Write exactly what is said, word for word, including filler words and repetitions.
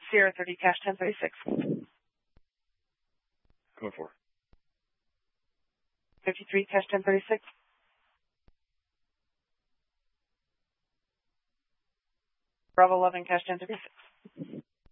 Sierra thirty, cash ten thirty-six. Going for. fifty-three, cash ten thirty-six. Bravo eleven, cash ten thirty-six.